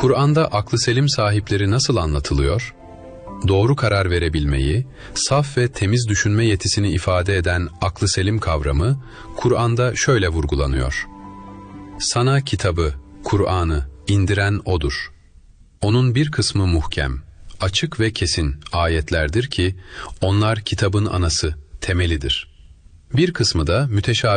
Kur'an'da aklı selim sahipleri nasıl anlatılıyor? Doğru karar verebilmeyi, saf ve temiz düşünme yetisini ifade eden aklı selim kavramı, Kur'an'da şöyle vurgulanıyor. Sana kitabı, Kur'an'ı indiren O'dur. Onun bir kısmı muhkem, açık ve kesin ayetlerdir ki, onlar kitabın anası, temelidir. Bir kısmı da müteşabih